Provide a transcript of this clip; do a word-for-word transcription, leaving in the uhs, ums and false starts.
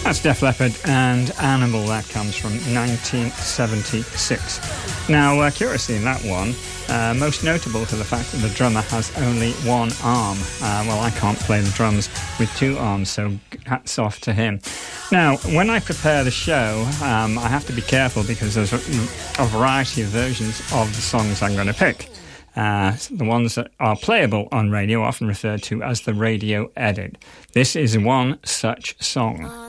That's Def Leppard and Animal. That comes from nineteen seventy-six. Now, uh, curiously in that one, uh, most notable for the fact that the drummer has only one arm. Uh, well, I can't play the drums with two arms, so hats off to him. Now, when I prepare the show, um, I have to be careful because there's a, a variety of versions of the songs I'm going to pick. Uh, the ones that are playable on radio are often referred to as the radio edit. This is one such song.